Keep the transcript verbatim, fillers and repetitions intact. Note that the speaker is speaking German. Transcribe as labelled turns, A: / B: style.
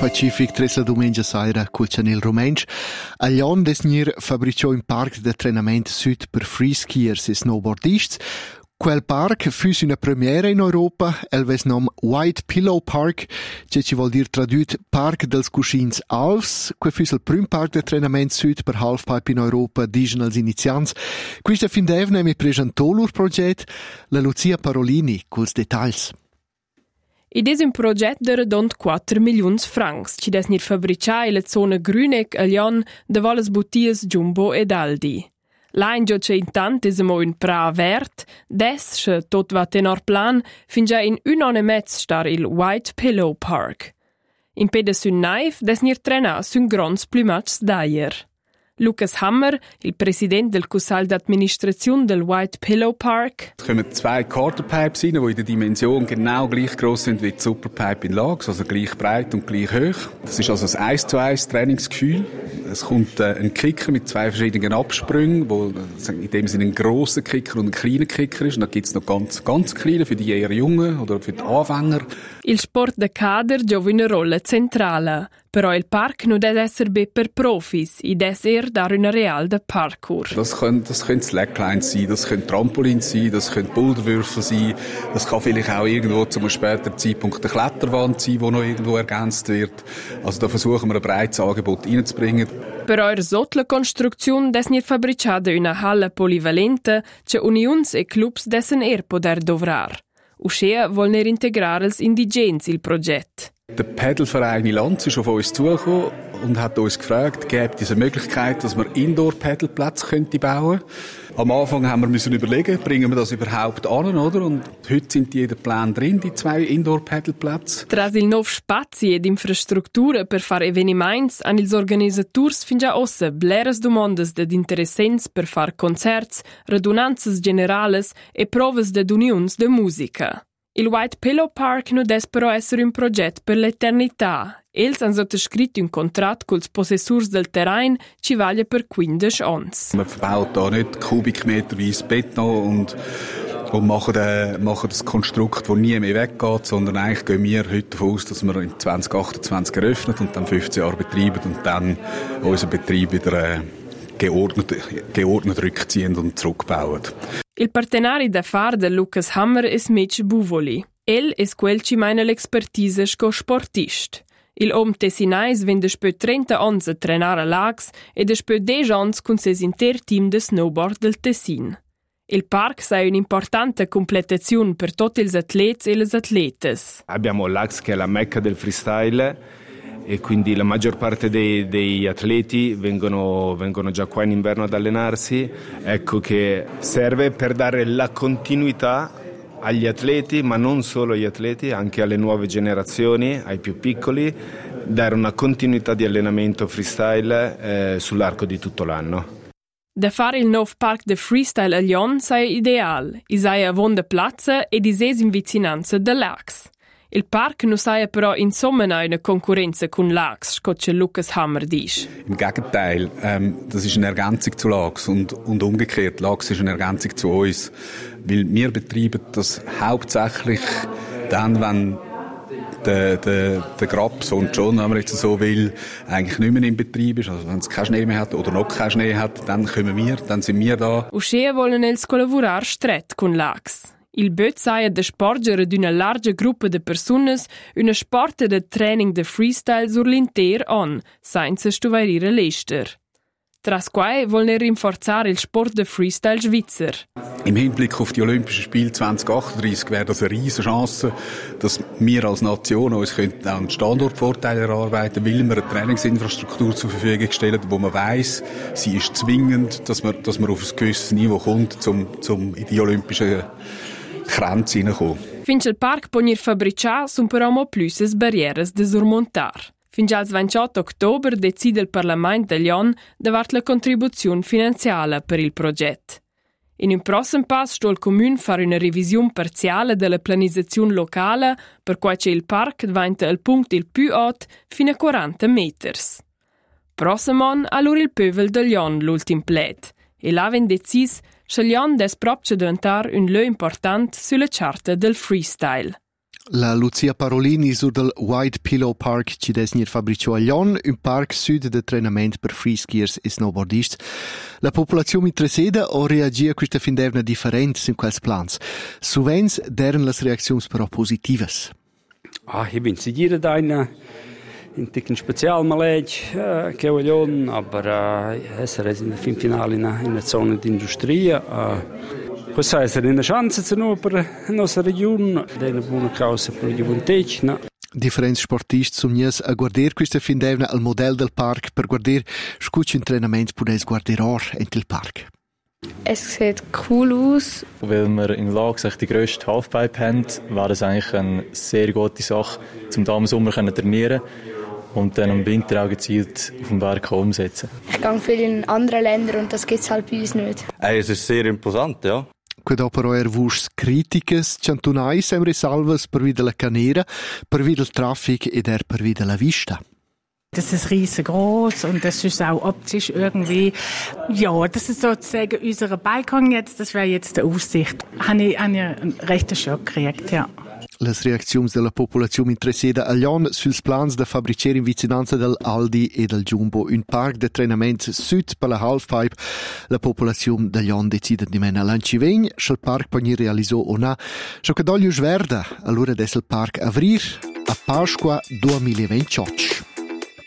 A: Pacific tres la domenica saira col Chanel Romensch. A Lion desnir fabricò un parc de treinament sud per freeskiers e snowboardists. Quel parc fus una premiera in Europa, el ves nom White Pillow Park, che ci vuol dir tradut Parc dels Cuscins Alfs. Que fus il prim parc de treinament sud per halfpipe in Europa, digen als iniziants. Quista fin d'evne mi presentò lur proget, la Lucia Parolini, culs detalls.
B: Id es un proget de redond quattro milions francs, ci des nir fabricà in la zona Grünegg a Lion davant las butias Jumbo ed Aldi. L'angio che intant es amo un pra vert, des, che tot va tenor plan, fin già in un anno e mezzo star il White Pillow Park. In pedes un naif, des nir trena sun grons plumats d'aier. Lucas Hammer, il president del Cussal d'Administration del White Pillow Park.
C: Es kommen zwei Quarterpipes rein, die in der Dimension genau gleich gross sind wie die Superpipe in Lags, also gleich breit und gleich hoch. Das ist also ein eins zu eins Trainingsgefühl. Es kommt äh, ein Kicker mit zwei verschiedenen Absprüngen, wo in dem Sinne ein grosser Kicker und ein kleiner Kicker ist. Und dann gibt es noch ganz, ganz kleine für die eher Jungen oder für die Anfänger.
B: Il sport de cader gioca una rolla centrale. Però il park non deve essere be per profis, id es er dar una real de parkour.
C: Das können, das können Slacklines sein, das können Trampolins sein, das können Boulderwürfel sein, das kann vielleicht auch irgendwo zu einem späteren Zeitpunkt eine Kletterwand sein, die noch irgendwo ergänzt wird. Also da versuchen wir ein breites Angebot reinzubringen.
B: Però er sotto la construzione des nir fabricada una halla polivalente, che unions e clubs dessen er poder dovrar. Uschea vol ner integrare als indigens il progetto.
C: Der Pedalverein in Lanz ist auf uns zugekommen und hat uns gefragt, gäbe es eine Möglichkeit, dass wir Indoor-Pedalplätze könnte bauen. Am Anfang haben wir müssen überlegen, bringen wir das überhaupt an, oder? Und heute sind die in den Plänen drin, die zwei Indoor-Pedalplätze.
B: Tras il nov spazi ed infrastruttura per far eveniments, han ils organisaturs fin già ossa bleras domandas dad interessents per far concerts, radunanzas generales e provas dad unions de musica. Il White Pillow Park non des però essere un progetto per l'eternità. Els han sottoscritto un contratto col possessors del terrain ci vaglia per quindici anni.
C: Man verbaut da nicht kubikmeterweise Beton und, und machen, äh, machen das Konstrukt, das nie mehr weggeht, sondern eigentlich gehen wir heute davon aus, dass wir in zwanzig achtundzwanzig eröffnen und dann fünfzehn Jahre betreiben und dann unseren Betrieb wieder äh, geordnet, geordnet rückziehen und zurückbauen.
B: Il partenari da far de Lucas Hammer es Mitch Buvoli. El es quel ci meina l'expertise sco sportist. Il om tessinais ven despö trenta ans a trenar a Lags e despö dec ans cun ses inter team de snowboard del Tessin. Il park sai un'importante completazione per tutti els atleti e les atletes.
D: Abbiamo Lags che è la mecca del freestyle e quindi la maggior parte dei, degli atleti vengono, vengono già qua in inverno ad allenarsi. Ecco che serve per dare la continuità agli atleti, ma non solo agli atleti, anche alle nuove generazioni, ai più piccoli, dare una continuità di allenamento freestyle eh, sull'arco di tutto l'anno.
B: Da fare il nuovo park de freestyle a Lion sei ideal, isai a vonda plazza ed ises in vicinanza de Lags. Il park non sei però insomma una Konkurrenz con Lags, scotche Lucas Hammer disch.
C: Im Gegenteil, ähm, das ist eine Ergänzung zu Lags und, und umgekehrt, Lags ist eine Ergänzung zu uns, weil wir betreiben das hauptsächlich dann, wenn der, der, der Grab, so und schon, wenn man jetzt so will, eigentlich nicht mehr im Betrieb ist, also wenn es keinen Schnee mehr hat oder noch keinen Schnee hat, dann kommen wir, dann sind wir da.
B: Uschea wollen els collaborar stret con Lags. Il böt saia de sporgere d'una larga gruppa de persunas una sporta de training de freestyle sur l'inter on, senza stuvairire l'ester. Tras quai wollen rinforzare il sport de freestyle svizzer.
C: Im Hinblick auf die Olympischen Spiele zwanzig achtunddreißig wäre das eine riesige Chance, dass wir als Nation uns auch einen Standortvorteil erarbeiten, weil wir eine Trainingsinfrastruktur zur Verfügung stellen, wo man weiss, sie ist zwingend, dass man, dass man auf ein gewisses Niveau kommt, um, um in die Olympischen Grenze hineinkommen.
B: Finch il park ponir fabricar sun però mo plüses barrieres de surmontar. Finch als ventotto ottobre decide il Parlament de Lion davart la contribuzione finanziale per il progetto. In un prossimo passo sto il Comune fare una revisione parziale della pianificazione locale per cui c'è il park diventa il punto il più alto fino a quaranta metri. Prossimo anno allora il Pövel de Lion l'ultim plet e là ven decis che Lion des proprio diventare un lö important sulla charta del freestyle.
A: La Lucia Parolini sur del White Pillow Park ci desnir Fabricio a Glion, un park sud de treinament per freeskiers e snowboardists. La popolazione intreseda o reagia a questa fin d'evna different in quels plans. Suvens deren las reaczions però positivas.
E: Ah, ich bin sicher da eine in dicken Spezialmaleg äh, che Glion, aber äh, essere in der Finale in einer Zone d'industrie. Äh, Questa è una chance per la nostra regione, è una buona causa per la gioventù.
A: Differenti sportisti sono venuti a guardare questa fin d'evna al modello del park per guardare scucci entrenamento potesse guardare ora il park.
F: Es sieht cool aus.
G: Weil wir in Lage die grösste Halfpipe haben, wäre es eigentlich eine sehr gute Sache, um da im Sommer zu trainieren und dann im Winter auch gezielt auf dem Berg umsetzen.
F: Ich gehe viel in andere Länder und das gibt es halt bei uns nicht.
H: Es ist sehr imposant, ja.
A: Quando però er vus criticas, centunai sempre salvas per via della canera, per via del traffic ed er per via della vista.
I: Das ist riesengroß und das ist auch optisch irgendwie, ja, das ist sozusagen unser Balkon jetzt, das wäre jetzt die Aussicht. Habe ich, habe ich einen rechten Schock gekriegt, ja.
A: Les reaczioni della popolazione interessata a Glion suls plans da fabbricare in vicinanza del Aldi e del Jumbo un park de treinament sud per la halfpipe. La popolazione da Glion decide di mena lancivegn, se il park poi realizzò o no. Se che doglio sverda, allora adesso il park avrir a Pasqua duemilaventotto.